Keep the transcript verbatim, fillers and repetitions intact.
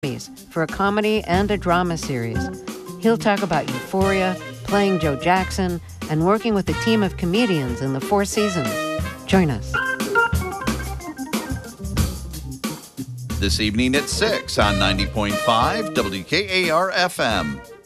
for a comedy and a drama series. He'll talk about Euphoria, playing Joe Jackson, and working with a team of comedians in the Four Seasons. Join us. This evening at six on ninety point five W K A R F M.